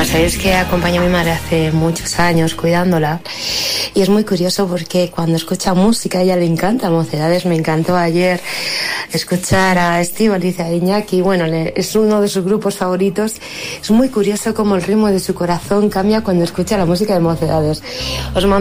Bueno, sabéis que acompaño a mi madre hace muchos años cuidándola y es muy curioso porque cuando escucha música a ella le encanta Mocedades. Me encantó ayer escuchar a Estíbaliz, a Iñaki, bueno, es uno de sus grupos favoritos. Es muy curioso cómo el ritmo de su corazón cambia cuando escucha la música de Mocedades. Os mando